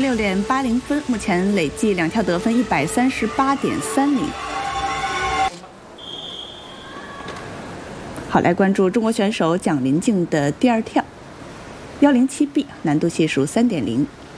36.80分，目前累计2跳得分138.30。好，来关注中国选手蒋林静的第2跳，107B，难度系数3.0。